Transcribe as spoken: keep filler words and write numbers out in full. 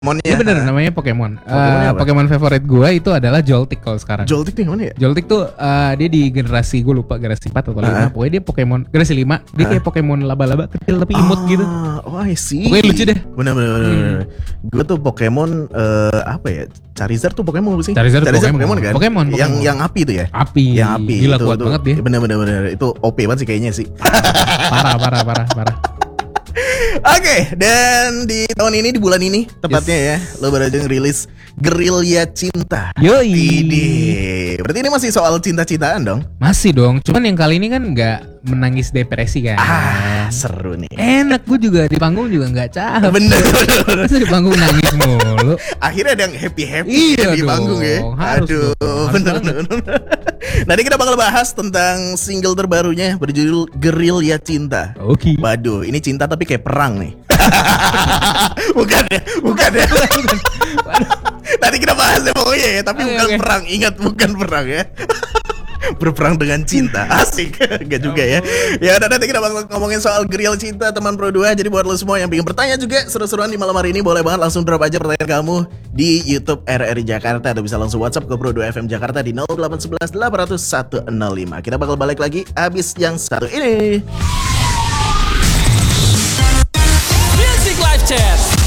Iya bener namanya Pokemon. Uh, Pokemon favorit gue itu adalah Joltik kalau sekarang. Joltik nih mana ya? Joltik tuh uh, dia di generasi gue lupa generasi empat atau lima. Uh-huh. Pokoknya dia Pokemon generasi lima. Dia uh-huh. kayak Pokemon laba-laba kecil tapi imut oh, gitu. Oh I see. Pokoknya lucu deh. Bener-bener. Hmm. Gue tuh Pokemon uh, apa ya? Charizard tuh Pokemon apa sih? Charizard, Charizard Pokemon. Pokemon kan? Pokemon, Pokemon. Yang yang api tuh ya? Api. Yang api. Gila itu, kuat itu, banget dia. Bener-bener itu O P banget sih kayaknya sih. Parah parah parah parah. Oke, okay, dan di tahun ini, di bulan ini tepatnya yes. ya, lo baru aja ngerilis Gerilya Cinta. Yoi. Ide. Berarti ini masih soal cinta-cintaan dong? Masih dong, cuman yang kali ini kan nggak menangis depresi kan. Ah, seru nih. Enak, gue juga di panggung juga nggak capek. Bener. Masa di panggung nangis mulu. Akhirnya ada yang happy-happy iya di dong, panggung ya. Harus Aduh, dong, bener bener. Nanti kita bakal bahas tentang single terbarunya berjudul Gerilya Cinta. Oke. Okay. Waduh, ini cinta tapi kayak perang nih. bukan ya, bukan ya. Nanti kita bahas ya pokoknya ya, tapi okay, bukan okay. perang. Ingat bukan perang ya. Berperang dengan cinta. Asik. Gak juga ya. Ya udah, nanti kita bakal ngomongin soal Gerilya Cinta teman Pro dua. Jadi buat lo semua yang pengen bertanya juga seru-seruan di malam hari ini, boleh banget langsung drop aja pertanyaan kamu di YouTube R R I Jakarta, atau bisa langsung WhatsApp ke Pro dua F M Jakarta di nol delapan satu satu delapan nol nol satu nol lima. Kita bakal balik lagi abis yang satu ini. Music Live Chat.